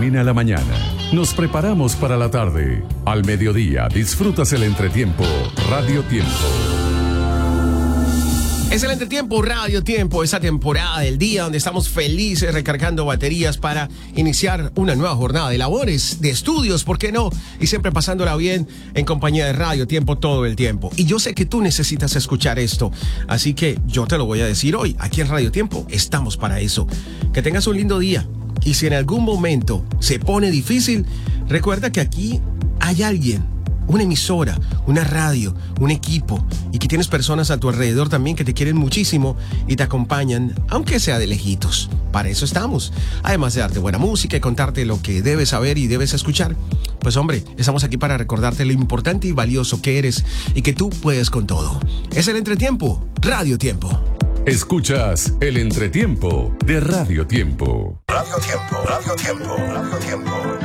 termina la mañana. Nos preparamos para la tarde. Al mediodía disfrutas el entretiempo Radio Tiempo. Es el entretiempo Radio Tiempo, esa temporada del día donde estamos felices recargando baterías para iniciar una nueva jornada de labores, de estudios, ¿por qué no? Y siempre pasándola bien en compañía de Radio Tiempo todo el tiempo. Y yo sé que tú necesitas escuchar esto, así que yo te lo voy a decir hoy, aquí en Radio Tiempo estamos para eso. Que tengas un lindo día y si en algún momento se pone difícil, recuerda que aquí hay alguien, una emisora, una radio, un equipo y que tienes personas a tu alrededor también que te quieren muchísimo y te acompañan, aunque sea de lejitos. Para eso estamos. Además de darte buena música y contarte lo que debes saber y debes escuchar, pues hombre, estamos aquí para recordarte lo importante y valioso que eres y que tú puedes con todo. Es el entretiempo, Radio Tiempo. Escuchas el entretiempo de Radio Tiempo. Radio Tiempo, Radio Tiempo, Radio Tiempo.